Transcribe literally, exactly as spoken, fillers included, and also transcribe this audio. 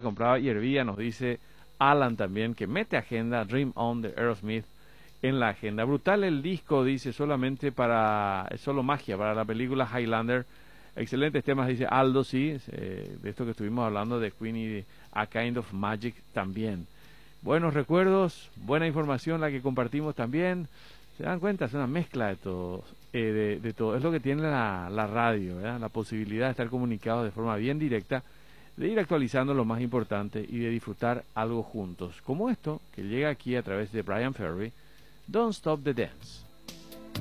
compraba y hervía, nos dice Alan también, que mete agenda, Dream On de Aerosmith en la agenda. Brutal el disco, dice, solamente para, es solo magia, para la película Highlander. Excelentes temas, dice Aldo, sí, eh, de esto que estuvimos hablando de Queen y de A Kind of Magic también. Buenos recuerdos, buena información la que compartimos también. Se dan cuenta, es una mezcla de todo, eh, de, de todo. Es lo que tiene la, la radio, ¿verdad? La posibilidad de estar comunicados de forma bien directa, de ir actualizando lo más importante y de disfrutar algo juntos, como esto que llega aquí a través de Brian Ferry, Don't Stop the Dance.